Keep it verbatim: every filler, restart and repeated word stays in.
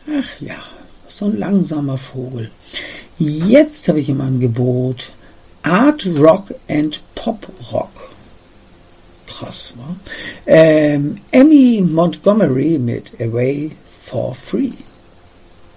Ach ja, so ein langsamer Vogel. Jetzt habe ich im Angebot Art Rock and Pop Rock. Krass, ne? Ähm, Emmy Montgomery mit Away for Free.